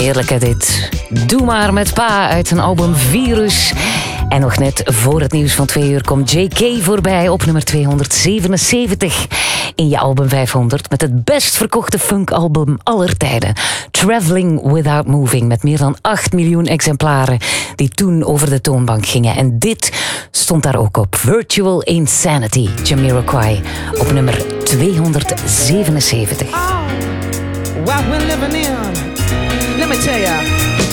Heerlijk hè dit. Doe maar met pa uit een album Virus. En nog net voor het nieuws van 2 uur komt JK voorbij op nummer 277 in je album 500 met het best verkochte funkalbum aller tijden. Traveling Without Moving met meer dan 8 miljoen exemplaren die toen over de toonbank gingen. En dit stond daar ook op. Virtual Insanity, Jamiroquai op nummer 277. Oh, what we're living in. Let me tell ya.